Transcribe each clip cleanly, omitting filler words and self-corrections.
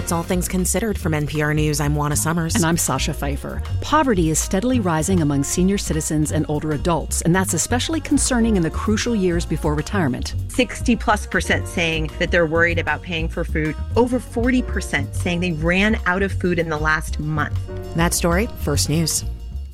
It's All Things Considered from NPR News. I'm Juana Summers. And I'm Sasha Pfeiffer. Poverty is steadily rising among senior citizens and older adults, and that's especially concerning in the crucial years before retirement. 60+% saying that they're worried about paying for food. Over 40% saying they ran out of food in the last month. That story, First News.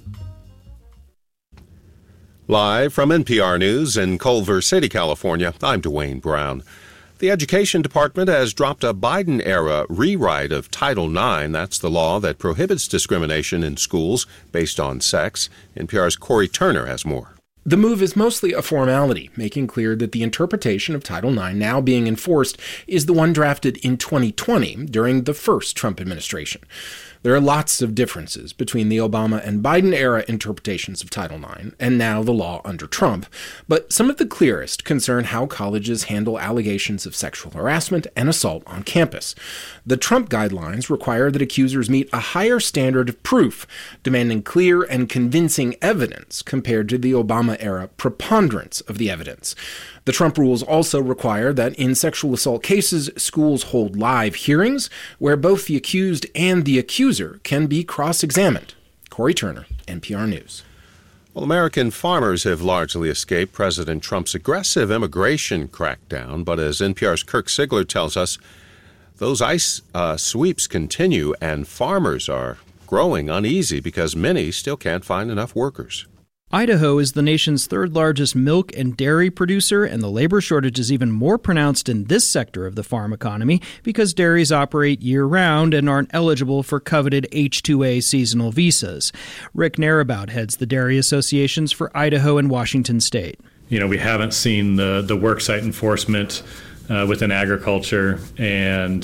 Live from NPR News in Culver City, California, I'm Dwayne Brown. The Education Department has dropped a Biden-era rewrite of Title IX. That's the law that prohibits discrimination in schools based on sex. NPR's Corey Turner has more. The move is mostly a formality, making clear that the interpretation of Title IX now being enforced is the one drafted in 2020 during the first Trump administration. There are lots of differences between the Obama and Biden-era interpretations of Title IX and now the law under Trump, but some of the clearest concern how colleges handle allegations of sexual harassment and assault on campus. The Trump guidelines require that accusers meet a higher standard of proof, demanding clear and convincing evidence compared to the Obama-era preponderance of the evidence. The Trump rules also require that in sexual assault cases, schools hold live hearings where both the accused and the accuser can be cross-examined. Corey Turner, NPR News. Well, American farmers have largely escaped President Trump's aggressive immigration crackdown, but as NPR's Kirk Sigler tells us, those ICE sweeps continue and farmers are growing uneasy because many still can't find enough workers. Idaho is the nation's third largest milk and dairy producer, and the labor shortage is even more pronounced in this sector of the farm economy because dairies operate year-round and aren't eligible for coveted H-2A seasonal visas. Rick Narabout heads the dairy associations for Idaho and Washington State. We haven't seen the worksite enforcement within agriculture, and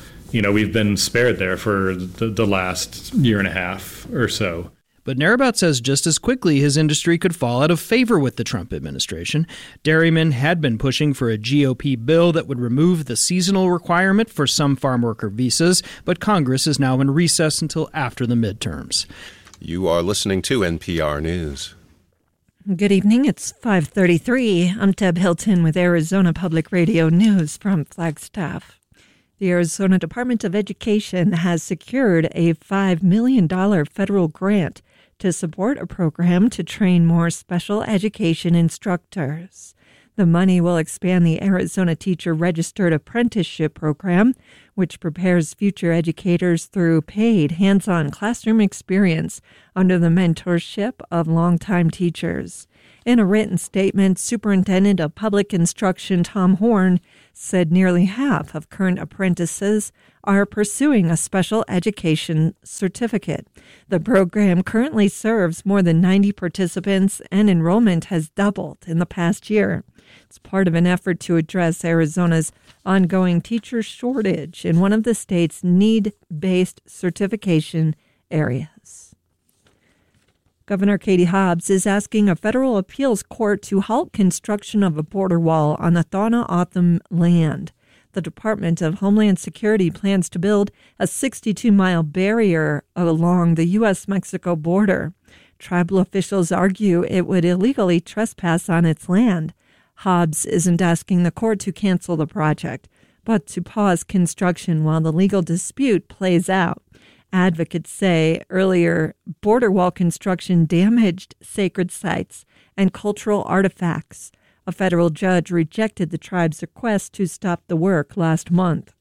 we've been spared there for the last year and a half or so. But Narabout says just as quickly his industry could fall out of favor with the Trump administration. Dairymen had been pushing for a GOP bill that would remove the seasonal requirement for some farm worker visas, but Congress is now in recess until after the midterms. You are listening to NPR News. Good evening. It's 5:33. I'm Deb Hilton with Arizona Public Radio News from Flagstaff. The Arizona Department of Education has secured a $5 million federal grant to support a program to train more special education instructors. The money will expand the Arizona Teacher Registered Apprenticeship Program, which prepares future educators through paid hands-on classroom experience under the mentorship of longtime teachers. In a written statement, Superintendent of Public Instruction Tom Horn said nearly half of current apprentices are pursuing a special education certificate. The program currently serves more than 90 participants, and enrollment has doubled in the past year. It's part of an effort to address Arizona's ongoing teacher shortage in one of the state's need-based certification areas. Governor Katie Hobbs is asking a federal appeals court to halt construction of a border wall on the Thawna-Otham land. The Department of Homeland Security plans to build a 62-mile barrier along the U.S.-Mexico border. Tribal officials argue it would illegally trespass on its land. Hobbs isn't asking the court to cancel the project, but to pause construction while the legal dispute plays out. Advocates say earlier border wall construction damaged sacred sites and cultural artifacts. A federal judge rejected the tribe's request to stop the work last month.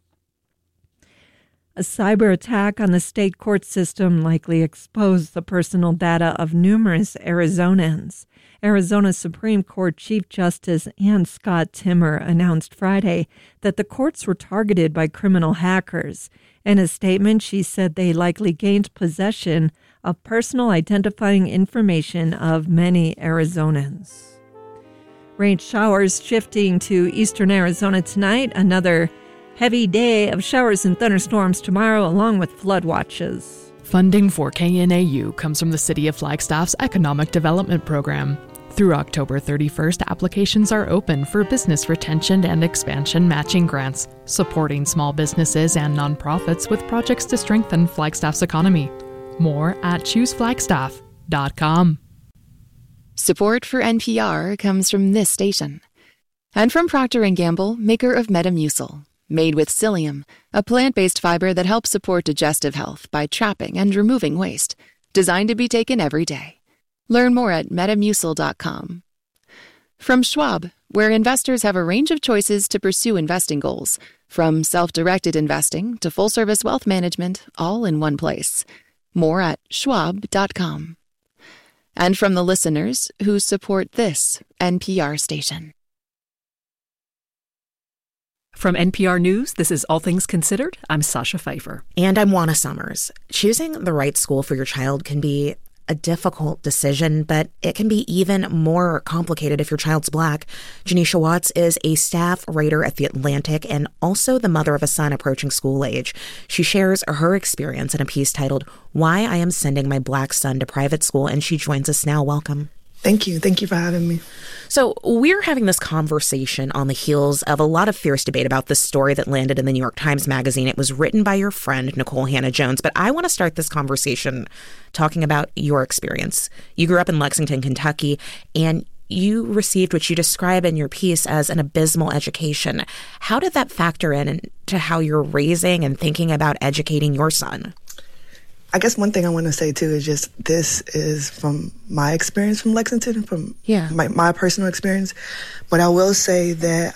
A cyber attack on the state court system likely exposed the personal data of numerous Arizonans. Arizona Supreme Court Chief Justice Ann Scott Timmer announced Friday that the courts were targeted by criminal hackers. In a statement, she said they likely gained possession of personal identifying information of many Arizonans. Rain showers shifting to eastern Arizona tonight. Another heavy day of showers and thunderstorms tomorrow, along with flood watches. Funding for KNAU comes from the City of Flagstaff's Economic Development Program. Through October 31st, applications are open for business retention and expansion matching grants, supporting small businesses and nonprofits with projects to strengthen Flagstaff's economy. More at chooseflagstaff.com. Support for NPR comes from this station. And from Procter & Gamble, maker of Metamucil. made with psyllium, a plant-based fiber that helps support digestive health by trapping and removing waste, designed to be taken every day. Learn more at metamucil.com. From Schwab, where investors have a range of choices to pursue investing goals, from self-directed investing to full-service wealth management, all in one place. More at schwab.com. And from the listeners who support this NPR station. From NPR News, this is All Things Considered. I'm Sasha Pfeiffer. And I'm Juana Summers. Choosing the right school for your child can be a difficult decision, but it can be even more complicated if your child's Black. Janisha Watts is a staff writer at The Atlantic and also the mother of a son approaching school age. She shares her experience in a piece titled, Why I Am Sending My Black Son to Private School, and she joins us now. Welcome. Thank you. Thank you for having me. So we're having this conversation on the heels of a lot of fierce debate about this story that landed in the New York Times Magazine. It was written by your friend, Nikole Hannah-Jones. But I want to start this conversation talking about your experience. You grew up in Lexington, Kentucky, and you received what you describe in your piece as an abysmal education. How did that factor into how you're raising and thinking about educating your son? I guess one thing I want to say, too, is just this is from my experience from Lexington, from my personal experience. But I will say that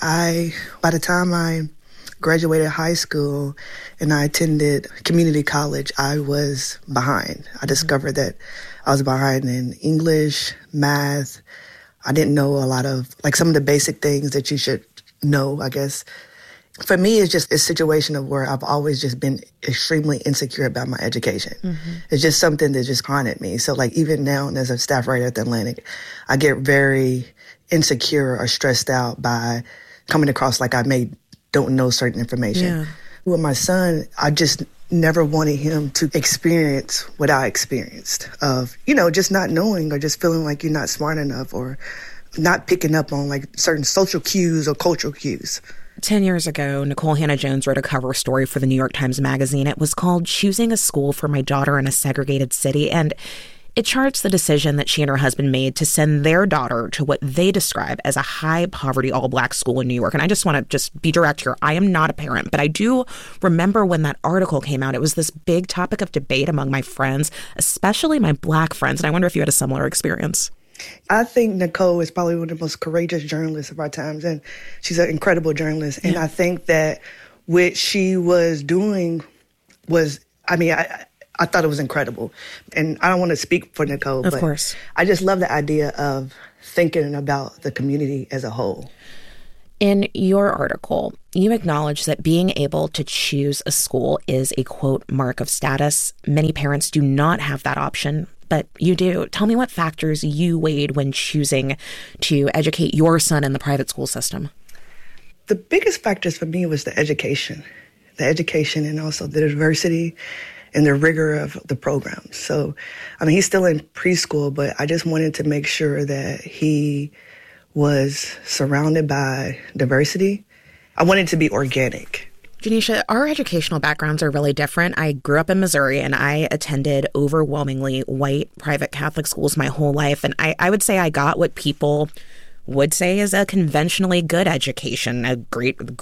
by the time I graduated high school and I attended community college, I was behind. I discovered that I was behind in English, math. I didn't know a lot of, some of the basic things that you should know, I guess. For me, it's just a situation of where I've always just been extremely insecure about my education. Mm-hmm. It's just something that just haunted me. So even now as a staff writer at The Atlantic, I get very insecure or stressed out by coming across I don't know certain information. Yeah. With my son, I just never wanted him to experience what I experienced of, just not knowing or just feeling like you're not smart enough or not picking up on certain social cues or cultural cues. 10 years ago, Nikole Hannah-Jones wrote a cover story for the New York Times Magazine. It was called Choosing a School for My Daughter in a Segregated City, and it charts the decision that she and her husband made to send their daughter to what they describe as a high-poverty, all-Black school in New York. And I just want to be direct here. I am not a parent, but I do remember when that article came out, it was this big topic of debate among my friends, especially my Black friends, and I wonder if you had a similar experience. I think Nikole is probably one of the most courageous journalists of our times, and she's an incredible journalist. Yeah. And I think that what she was doing was, I thought it was incredible. And I don't want to speak for Nikole, of course. I just love the idea of thinking about the community as a whole. In your article, you acknowledge that being able to choose a school is a, quote, mark of status. Many parents do not have that option, but you do. Tell me what factors you weighed when choosing to educate your son in the private school system. The biggest factors for me was the education and also the diversity and the rigor of the program. So, he's still in preschool, but I just wanted to make sure that he was surrounded by diversity. I wanted to be organic. Janisha, our educational backgrounds are really different. I grew up in Missouri and I attended overwhelmingly white private Catholic schools my whole life. And I would say I got what people would say is a conventionally good education, a great